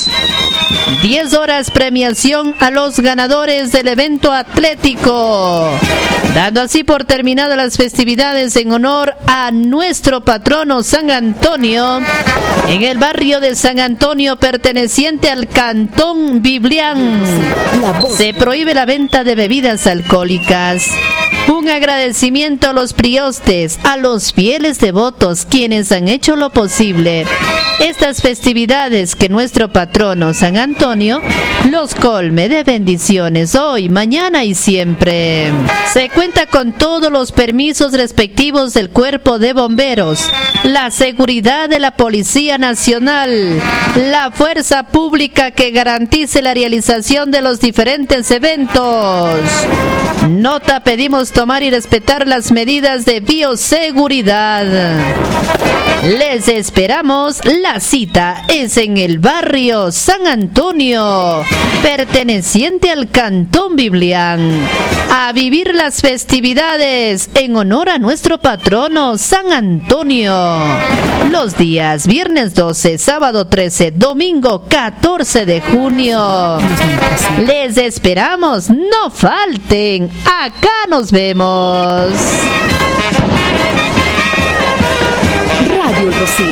10 horas premiación a los ganadores del evento atlético, dando así por terminadas las festividades en honor a nuestro patrono San Antonio en el barrio de San Antonio perteneciente al Cantón Biblián. Se prohíbe la venta de bebidas alcohólicas. Un agradecimiento a los priostes, a los fieles devotos quienes han hecho lo posible estas festividades, que nuestro patrono San Antonio los colme de bendiciones hoy, mañana y siempre. Se cuenta con todos los permisos respectivos del Cuerpo de Bomberos, la seguridad de la Policía Nacional, la fuerza pública que garantice la realización de los diferentes eventos. Nota: pedimos tomar y respetar las medidas de bioseguridad. Les esperamos. La cita es en el barrio San Antonio, perteneciente al Cantón Biblián. A vivir las festividades en honor a nuestro patrono San Antonio. Los días viernes 12, sábado 13, domingo 14 de junio. Les esperamos, no falten. Acá nos vemos. Radio Rocío.